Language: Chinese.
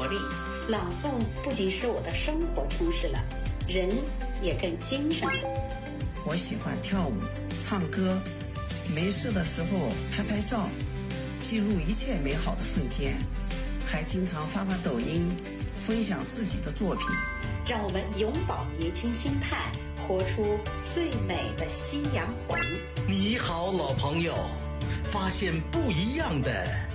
力。朗诵不仅使我的生活充实了，人也更精神了。 我喜欢跳舞、唱歌，没事的时候拍拍照，记录一切美好的瞬间，还经常发抖音，分享自己的作品。 让我们永葆年轻心态，活出最美的夕阳红。 你好，老朋友，发现不一样的